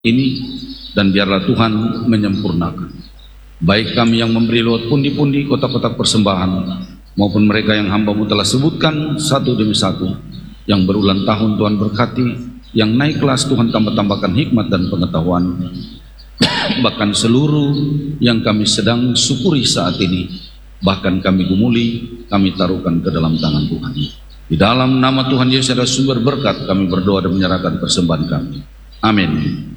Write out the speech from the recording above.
ini, dan biarlah Tuhan menyempurnakan. Baik kami yang memberi lewat pundi-pundi kotak-kotak persembahan, maupun mereka yang hamba-Mu telah sebutkan satu demi satu, yang berulang tahun Tuhan berkati, yang naik kelas Tuhan tambah-tambahkan hikmat dan pengetahuan, bahkan seluruh yang kami sedang syukuri saat ini, bahkan kami gumuli, kami taruhkan ke dalam tangan Tuhan. Di dalam nama Tuhan Yesus adalah sumber berkat, kami berdoa dan menyerahkan persembahan kami. Amin.